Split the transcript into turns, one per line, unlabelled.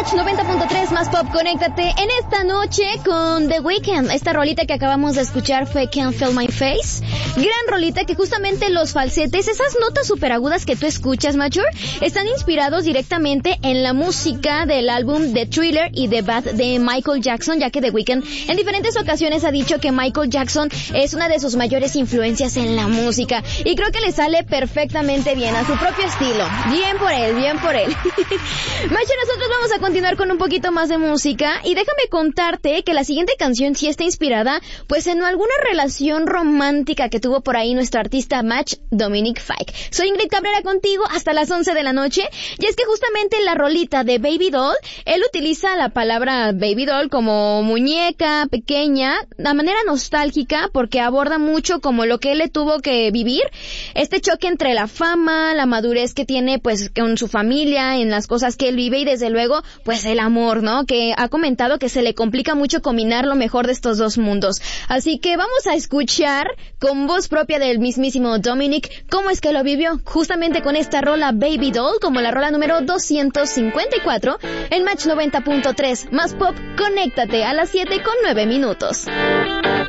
Match 90.3 más pop, conéctate en esta noche con The Weeknd. Esta rolita que acabamos de escuchar fue Can't Feel My Face. Gran rolita que justamente los falsetes, esas notas super agudas que tú escuchas, Mature, están inspirados directamente en la música del álbum The Thriller y The Bad de Michael Jackson, ya que The Weeknd en diferentes ocasiones ha dicho que Michael Jackson es una de sus mayores influencias en la música. Y creo que le sale perfectamente bien, a su propio estilo. Bien por él, bien por él. Macho, nosotros vamos a continuar con un poquito más de música y déjame contarte que la siguiente canción sí está inspirada pues en alguna relación romántica que tuvo por ahí nuestro artista Match, Dominic Fike. Soy Ingrid Cabrera contigo hasta las 11 de la noche y es que justamente en la rolita de Baby Doll, él utiliza la palabra Baby Doll como muñeca pequeña, de manera nostálgica porque aborda mucho como lo que él le tuvo que vivir, este choque entre la fama, la madurez que tiene pues con su familia, en las cosas que él vive y desde luego pues el amor, ¿no? Que ha comentado que se le complica mucho combinar lo mejor de estos dos mundos. Así que vamos a escuchar con voz propia del mismísimo Dominic cómo es que lo vivió justamente con esta rola Baby Doll, como la rola número 254 en Match 90.3 más pop. Conéctate a las 7:09.